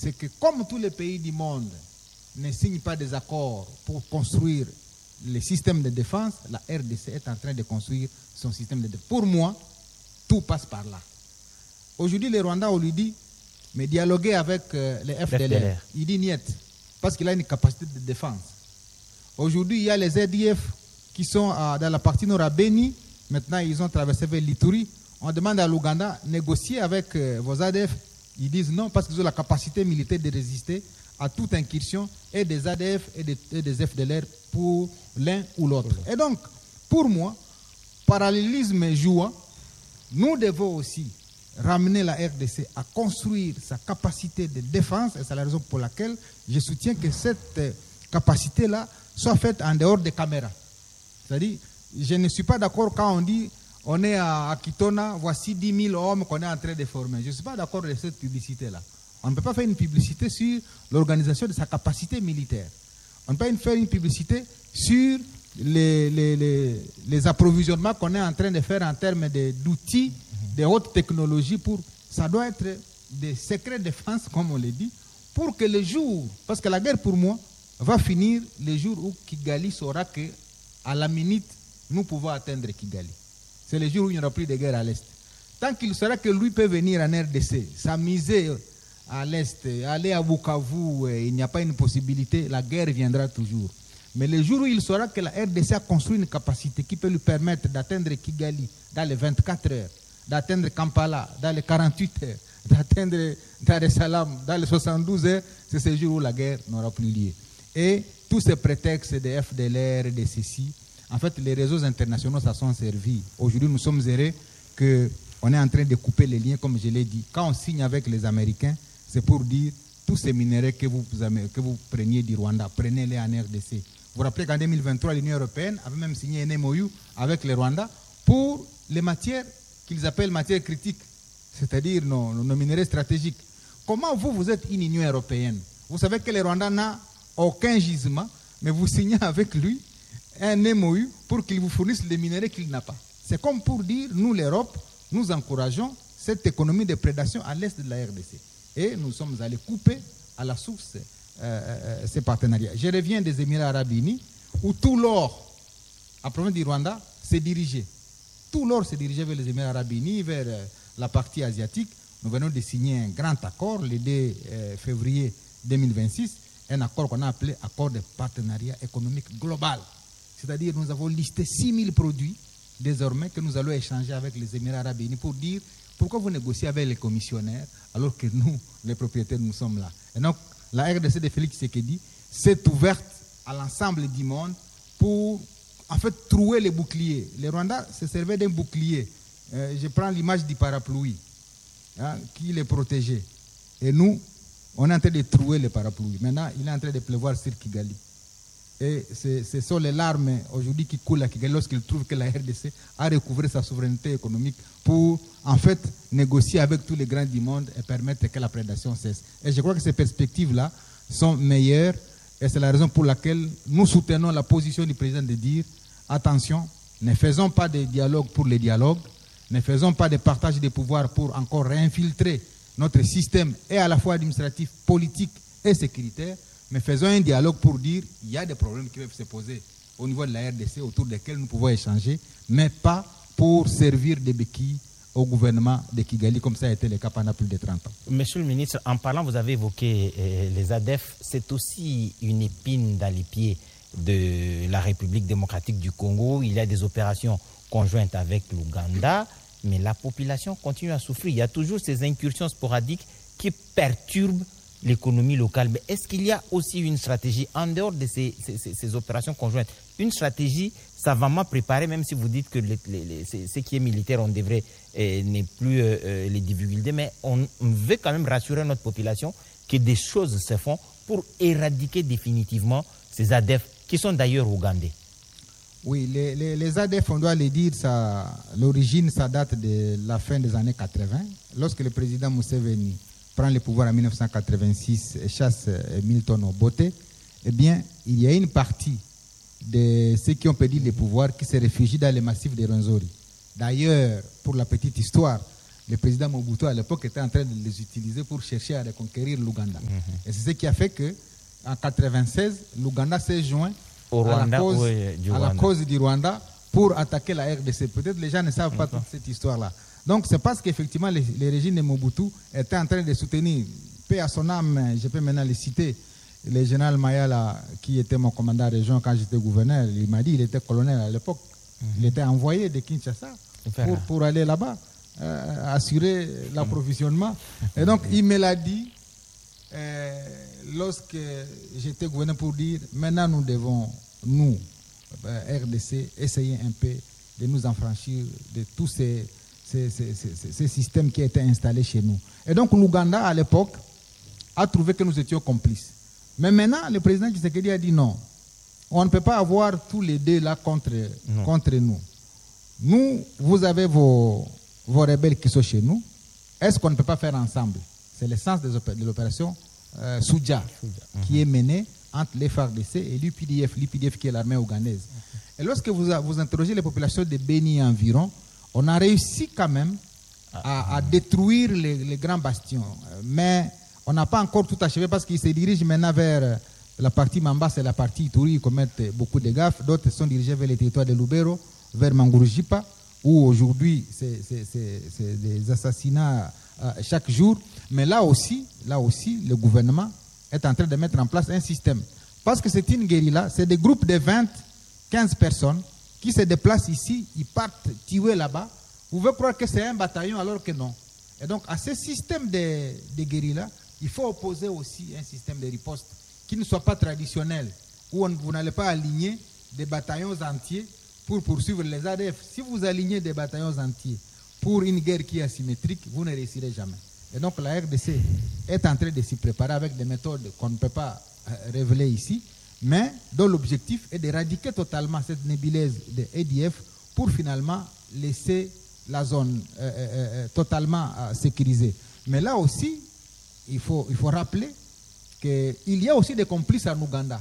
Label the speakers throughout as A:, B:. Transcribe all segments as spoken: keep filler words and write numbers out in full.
A: c'est que comme tous les pays du monde ne signent pas des accords pour construire les systèmes de défense, la R D C est en train de construire son système de défense. Pour moi, tout passe par là. Aujourd'hui, le Rwanda, on lui dit, mais dialoguer avec euh, les F D L R. Il dit niet, parce qu'il a une capacité de défense. Aujourd'hui, il y a les Z D F qui sont à, dans la partie nord à Beni. Maintenant, ils ont traversé vers l'Ituri. On demande à l'Ouganda de négocier avec euh, vos A D F. Ils disent non, parce qu'ils ont la capacité militaire de résister à toute incursion et des A D F et des, et des F D L R pour l'un ou l'autre. Et donc, pour moi, parallélisme jouant, nous devons aussi ramener la R D C à construire sa capacité de défense, et c'est la raison pour laquelle je soutiens que cette capacité-là soit faite en dehors des caméras. C'est-à-dire, je ne suis pas d'accord quand on dit on est à Kitona, voici dix mille hommes qu'on est en train de former. Je ne suis pas d'accord avec cette publicité-là. On ne peut pas faire une publicité sur l'organisation de sa capacité militaire. On ne peut pas faire une publicité sur les, les, les, les approvisionnements qu'on est en train de faire en termes de, d'outils, de haute technologie. Pour, ça doit être des secrets de défense, comme on le dit, pour que le jour, parce que la guerre pour moi va finir le jour où Kigali saura qu'à la minute, nous pouvons atteindre Kigali. C'est le jour où il n'y aura plus de guerre à l'Est. Tant qu'il saura que lui peut venir en R D C, s'amuser à l'Est, aller à Bukavu, il n'y a pas une possibilité, la guerre viendra toujours. Mais le jour où il saura que la R D C a construit une capacité qui peut lui permettre d'atteindre Kigali dans les vingt-quatre heures, d'atteindre Kampala dans les quarante-huit heures, d'atteindre Dar es Salaam dans les soixante-douze heures, c'est ce jour où la guerre n'aura plus lieu. Et tous ces prétextes de F D L R, de ceci, en fait, les réseaux internationaux, ça sont servis. Aujourd'hui, nous sommes heureux qu'on est en train de couper les liens, comme je l'ai dit. Quand on signe avec les Américains, c'est pour dire tous ces minéraux que vous, que vous preniez du Rwanda, prenez-les en R D C. Vous vous rappelez qu'en deux mille vingt-trois, l'Union européenne avait même signé un M O U avec le Rwanda pour les matières qu'ils appellent matières critiques, c'est-à-dire nos, nos minéraux stratégiques. Comment vous, vous êtes une Union européenne? Vous savez que le Rwanda n'a aucun gisement, mais vous signez avec lui un M O U pour qu'il vous fournisse les minéraux qu'il n'a pas. C'est comme pour dire, nous l'Europe, nous encourageons cette économie de prédation à l'est de la R D C. Et nous sommes allés couper à la source euh, euh, ces partenariats. Je reviens des Émirats arabes unis, où tout l'or, en provenance du Rwanda, s'est dirigé. Tout l'or s'est dirigé vers les Émirats arabes unis, vers euh, la partie asiatique. Nous venons de signer un grand accord le deux février deux mille vingt-six, un accord qu'on a appelé accord de partenariat économique global. C'est-à-dire nous avons listé six mille produits désormais que nous allons échanger avec les Émirats arabes unis pour dire pourquoi vous négociez avec les commissionnaires alors que nous, les propriétaires, nous sommes là. Et donc, la R D C de Félix Tshisekedi s'est ouverte à l'ensemble du monde pour, en fait, trouer les boucliers. Le Rwanda se servait d'un bouclier. Euh, je prends l'image du parapluie hein, qui les protégeait. Et nous, on est en train de trouer le parapluie. Maintenant, il est en train de pleuvoir sur Kigali. Et ce sont les larmes aujourd'hui qui coulent à Kigali lorsqu'ils trouvent que la R D C a recouvré sa souveraineté économique pour en fait négocier avec tous les grands du monde et permettre que la prédation cesse. Et je crois que ces perspectives-là sont meilleures et c'est la raison pour laquelle nous soutenons la position du président de dire attention, ne faisons pas de dialogue pour le dialogue, ne faisons pas de partage des pouvoirs pour encore réinfiltrer notre système et à la fois administratif, politique et sécuritaire. Mais faisons un dialogue pour dire qu'il y a des problèmes qui peuvent se poser au niveau de la R D C autour desquels nous pouvons échanger, mais pas pour servir de béquilles au gouvernement de Kigali, comme ça a été le cas pendant plus de trente ans.
B: Monsieur le ministre, en parlant, vous avez évoqué euh, les A D F. C'est aussi une épine dans les pieds de la République démocratique du Congo. Il y a des opérations conjointes avec l'Ouganda, mais la population continue à souffrir. Il y a toujours ces incursions sporadiques qui perturbent l'économie locale. Mais est-ce qu'il y a aussi une stratégie en dehors de ces, ces, ces opérations conjointes, une stratégie savamment préparée, même si vous dites que les, les, les, ce qui est militaire, on devrait euh, ne plus euh, les divulguer, mais on, on veut quand même rassurer notre population que des choses se font pour éradiquer définitivement ces A D F qui sont d'ailleurs ougandais.
A: Oui, les, les, les A D F, on doit le dire, ça, l'origine, ça date de la fin des années quatre-vingt, lorsque le président Museveni prend le pouvoir en mille neuf cent quatre-vingt-six et chasse Milton Obote, eh bien, il y a une partie de ceux qui ont perdu le pouvoir qui se réfugient dans les massifs de Rwenzori. D'ailleurs, pour la petite histoire, le président Mobutu à l'époque était en train de les utiliser pour chercher à reconquérir l'Ouganda. Mm-hmm. Et c'est ce qui a fait que en quatre-vingt-seize, l'Ouganda s'est joint
B: Au Rwanda,
A: à, la cause,
B: oui, du
A: à
B: Rwanda.
A: la cause du Rwanda pour attaquer la R D C. Peut-être les gens ne savent pas mm-hmm. toute cette histoire-là. Donc c'est parce qu'effectivement les, les régimes de Mobutu étaient en train de soutenir, paix à son âme, je peux maintenant les citer, le général Mayala, qui était mon commandant de région quand j'étais gouverneur, il m'a dit, il était colonel à l'époque, mm-hmm. il était envoyé de Kinshasa pour, pour aller là-bas, euh, assurer l'approvisionnement. Mm-hmm. Et donc il me l'a dit euh, lorsque j'étais gouverneur pour dire, maintenant nous devons, nous, euh, R D C, essayer un peu de nous affranchir de tous ces Ces, ces, ces, ces systèmes qui étaient installés chez nous. Et donc l'Ouganda, à l'époque, a trouvé que nous étions complices. Mais maintenant, le président Tshisekedi a dit non. On ne peut pas avoir tous les deux là contre, contre nous. Nous, vous avez vos, vos rebelles qui sont chez nous. Est-ce qu'on ne peut pas faire ensemble? C'est le sens des opé- de l'opération euh, Soudia, mm-hmm. qui est menée entre les F A R D C et l'U P D F, l'U P D F qui est l'armée ougandaise. Mm-hmm. Et lorsque vous, vous interrogez les populations de Beni environ, on a réussi quand même à, à détruire les, les grands bastions. Mais on n'a pas encore tout achevé parce qu'ils se dirigent maintenant vers la partie Mamba, c'est la partie Ituri, ils commettent beaucoup de gaffes. D'autres sont dirigés vers les territoires de Lubero, vers Mangurujipa, où aujourd'hui c'est, c'est, c'est, c'est des assassinats euh, chaque jour. Mais là aussi, là aussi, le gouvernement est en train de mettre en place un système. Parce que c'est une guérilla, c'est des groupes de vingt, quinze personnes qui se déplacent ici, ils partent tuer là-bas. Vous pouvez croire que c'est un bataillon alors que non. Et donc à ce système de, de guérilla, il faut opposer aussi un système de riposte qui ne soit pas traditionnel, où on, vous n'allez pas aligner des bataillons entiers pour poursuivre les A D F. Si vous alignez des bataillons entiers pour une guerre qui est asymétrique, vous ne réussirez jamais. Et donc la R D C est en train de s'y préparer avec des méthodes qu'on ne peut pas euh, révéler ici, mais dont l'objectif est d'éradiquer totalement cette nébuleuse de E D F pour finalement laisser la zone euh, euh, totalement euh, sécurisée. Mais là aussi, il faut, il faut rappeler qu'il y a aussi des complices en Ouganda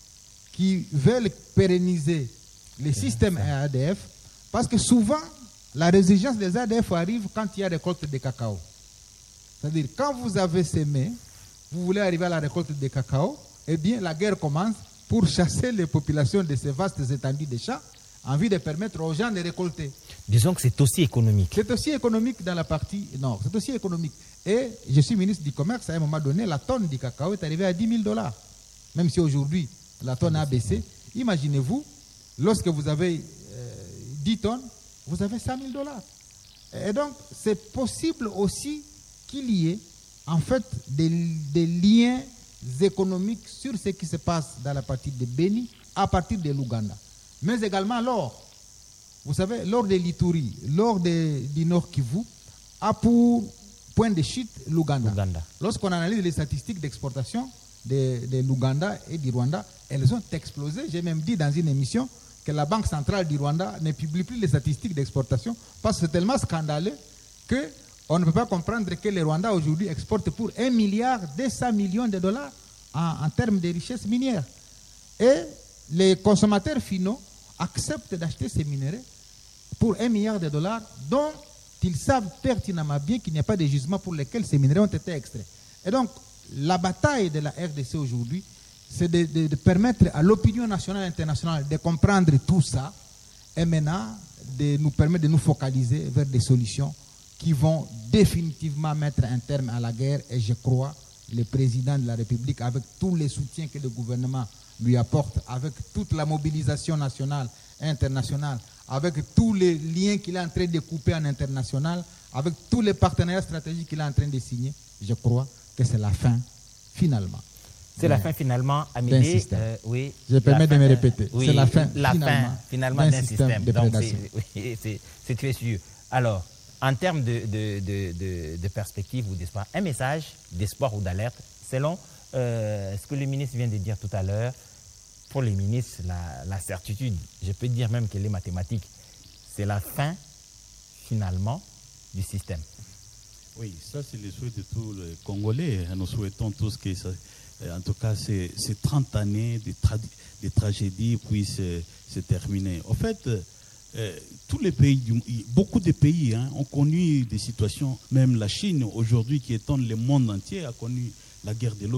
A: qui veulent pérenniser les systèmes A D F parce que souvent, la résilience des A D F arrive quand il y a récolte de cacao. C'est-à-dire, quand vous avez semé, vous voulez arriver à la récolte de cacao, eh bien, la guerre commence pour chasser les populations de ces vastes étendues de champs, en vue de permettre aux gens de récolter.
B: Disons que c'est aussi économique.
A: C'est aussi économique dans la partie nord. C'est aussi économique. Et je suis ministre du Commerce, à un moment donné, la tonne du cacao est arrivée à dix mille dollars. Même si aujourd'hui, la tonne a baissé. Imaginez-vous, lorsque vous avez euh, dix tonnes, vous avez cinq mille dollars. Et donc, c'est possible aussi qu'il y ait, en fait, des, des liens économiques sur ce qui se passe dans la partie de Beni à partir de l'Ouganda. Mais également l'or. Vous savez, l'or de l'Ituri, l'or de, du Nord Kivu a pour point de chute l'Ouganda. L'Ouganda. Lorsqu'on analyse les statistiques d'exportation de, de l'Ouganda et du Rwanda, elles ont explosé. J'ai même dit dans une émission que la Banque centrale du Rwanda ne publie plus les statistiques d'exportation parce que c'est tellement scandaleux qu'on ne peut pas comprendre que le Rwanda aujourd'hui exporte pour un milliard deux cents millions de dollars en, en termes de richesses minières. Et les consommateurs finaux acceptent d'acheter ces minéraux pour un milliard de dollars dont ils savent pertinemment bien qu'il n'y a pas de jugement pour lesquels ces minéraux ont été extraits. Et donc, la bataille de la R D C aujourd'hui, c'est de, de, de permettre à l'opinion nationale et internationale de comprendre tout ça et maintenant de nous permettre de nous focaliser vers des solutions qui vont définitivement mettre un terme à la guerre. Et je crois le président de la République, avec tous les soutiens que le gouvernement lui apporte, avec toute la mobilisation nationale et internationale, avec tous les liens qu'il est en train de couper en international, avec tous les partenariats stratégiques qu'il est en train de signer, je crois que c'est la fin, finalement.
B: C'est la fin, finalement, Amédée. Euh, oui,
A: je permets de me répéter.
B: Oui,
A: c'est la fin,
B: la
A: finalement,
B: fin, finalement d'un, d'un système. système.
A: De
B: Donc, c'est, oui, c'est, c'est très sûr. Alors, en termes de, de, de, de, de perspective ou d'espoir, un message d'espoir ou d'alerte, selon euh, ce que le ministre vient de dire tout à l'heure. Pour les ministres, la, la certitude, je peux dire même qu'elle est mathématique, c'est la fin, finalement, du système.
C: Oui, ça c'est le souhait de tous les Congolais. Nous souhaitons tous que, ça, en tout cas, ces, ces trente années de, tra- de tragédie puissent se terminer. En fait, euh, tous les pays, du, beaucoup de pays hein, ont connu des situations, même la Chine aujourd'hui qui étonne le monde entier a connu la guerre de l'eau